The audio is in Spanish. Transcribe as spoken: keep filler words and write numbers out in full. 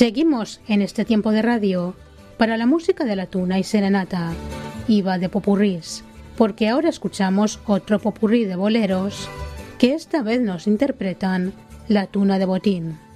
Seguimos en este tiempo de radio para la música de la tuna y serenata, iba de popurrís, porque ahora escuchamos otro popurrí de boleros que esta vez nos interpretan la tuna de Botín.